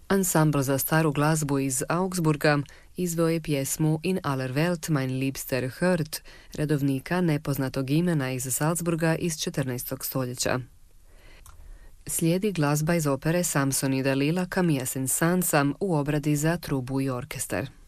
Ansambl za staru glazbu iz Augsburga izveo je pjesmu In aller Welt mein liebster hört, redovnika nepoznatog imena iz Salzburga iz 14. stoljeća. Slijedi glazba iz opere Samson i Dalila Camilla Saint-Sansa u obradi za trubu i orkestar.